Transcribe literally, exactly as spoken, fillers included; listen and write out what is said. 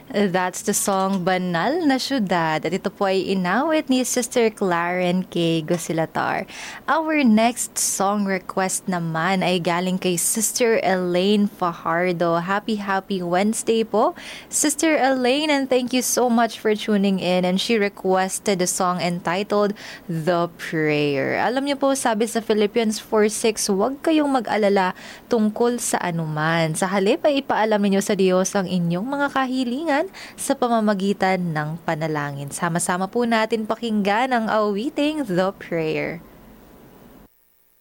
That's the song Banal na Syudad at ito po ay inawit ni Sister Claren K. Gosilatar. Our next song request naman ay galing kay Sister Elaine Fajardo. Happy happy Wednesday po, Sister Elaine, and thank you so much for tuning in, and she requested a song entitled The Prayer. Alam niyo po, sabi sa Philippians four six, huwag kayong mag-alala tungkol sa anuman. Sa halip ay ipaalam ninyo sa Diyos ang inyong mga kahilingan sa pamamagitan ng panalangin. Sama-sama po natin pakinggan ang awiting The Prayer.